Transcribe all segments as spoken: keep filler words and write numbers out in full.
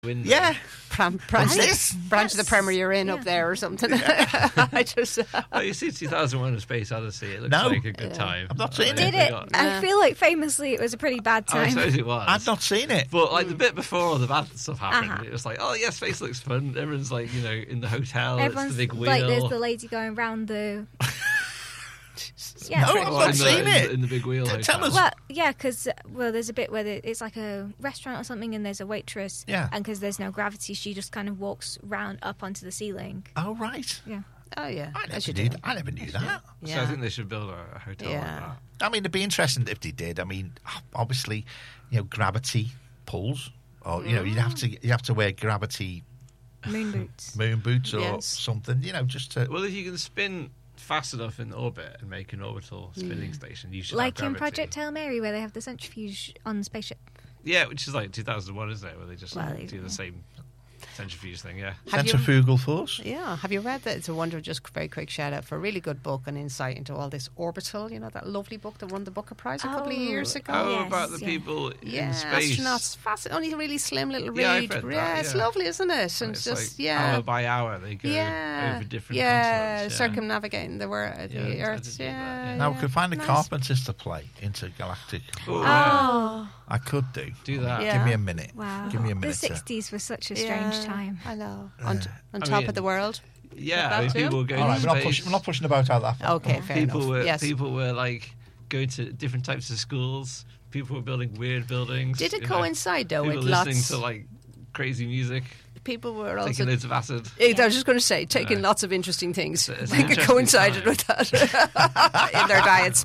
window. Yeah. Pram, branch, this? branch of the Premier you're in Yeah. up there or something. I just Oh, you see two thousand one: A Space Odyssey. It looks No. like a good time. I've not seen Like, it. Did it? got- I feel like famously it was a pretty bad Oh, I time. suppose it was. I've not seen it. But like the bit before all the bad stuff happened, Uh-huh. it was like, oh yeah, space looks fun. Everyone's like, you know, in the hotel. Everyone's it's the big wheel. like, there's the lady going round the. Yeah. No, pretty I've Well, not in the- seen in the- it. in the big wheel T- hotel. tell us. Well, yeah, because well, there's a bit where the, it's like a restaurant or something, and there's a waitress. Yeah. And because there's no gravity, she just kind of walks round up onto the ceiling. Oh, right. Yeah. Oh, yeah. I as never, you knew, do. I never knew that. So Yeah. I think they should build a, a hotel Yeah. like that. I mean, it'd be interesting if they did. I mean, obviously, you know, gravity pulls, or you know, you'd have to you have to wear gravity Moon boots. moon boots or Yes. something, you know, just to. Well, if you can spin fast enough in orbit and make an orbital spinning station, you should Like have in gravity. Project Hail Mary, where they have the centrifuge on the spaceship. Yeah, which is like two thousand one, isn't it? Where they just Well, do yeah. the same centrifuge thing. Yeah. Have you- Centrifugal force. Yeah, have you read that? It's a wonder. Just very quick shout out for a really good book and insight into all this orbital. You know that lovely book that won the Booker Prize a couple of Oh. years ago. Oh, yes, about the yeah. people Yeah, in space. astronauts. Fast, only a really slim little read. Yeah, I've read that, yeah, it's yeah. lovely, isn't it? And And it's just like yeah, hour by hour they go yeah, over different yeah, continents. circumnavigating the world, Yeah, I the did Earth. do Yeah, that, yeah. Now we could find the nice. Carpenters to play Intergalactic. Oh, yeah. Oh, I could do. Do that. Yeah. Give me a minute. wow. Give me a The minute. to- sixties was such a strange Yeah, time. I know. On, on I top mean, of the world. Yeah, That I mean, too? people were going All right, to we're not, space. pushing, we're not pushing the boat out that far. Okay, fair people enough. were yes. people were like going to different types of schools. People were building weird buildings. Did it you know. coincide though People with listening lots? to like crazy music, People were taking also. loads of acid. I was just going to say, taking Yeah. lots of interesting things. It's- it's I think it interesting coincided time. with that in their diets.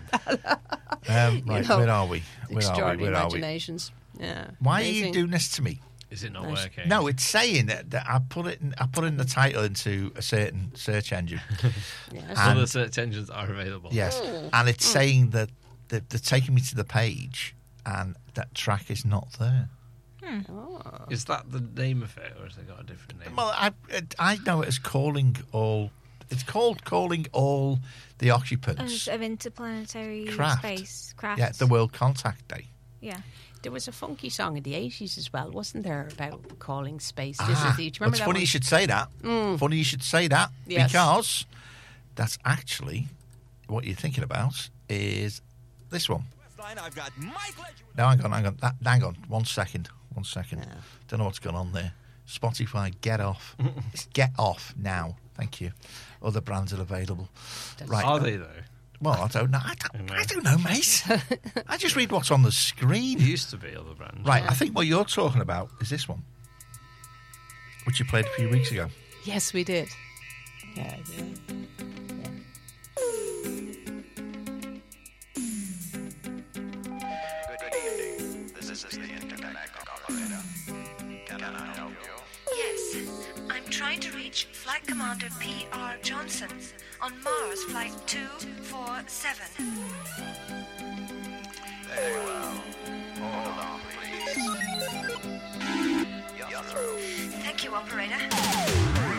Um, right, know, where are we? Where are we? Extraordinary Where are we? imaginations. Yeah. Why are Amazing. you doing this to me? Is it not Nice. working? No, it's saying that, that I put it. In, I put in the title into a certain search engine. Yes. And- Other search engines are available. Yes, Mm. and it's saying that they're, they're taking me to the page, and that track is not there. Oh. Is that the name of it, or has it got a different name? Well, I I know it as calling all. It's called calling all the occupants. Of, of interplanetary Craft. space craft. Yeah, the World Contact Day. Yeah. There was a funky song in the eighties as well, wasn't there, about calling space? This Ah, is the, do you remember it's that funny one? you should say that. Mm. Funny you should say that Yes. because that's actually what you're thinking about is this one. I've got Mike Ledger. No, hang on, hang on, that, hang on. One second, one second. Yeah. Don't know what's going on there. Spotify, get off, get off now. Thank you. Other brands are available. Right. Are they though? Well, I don't know. I don't, I don't know, mate. I just read what's on the screen. It used to be other brands. Right, I think what you're talking about is this one, which you played a few weeks ago. Yes, we did. Yeah, yeah. Good evening. This is the Internet operator. Can I help you? Yes, I'm trying to reach Flight Commander P R Johnson on Mars Flight two four seven.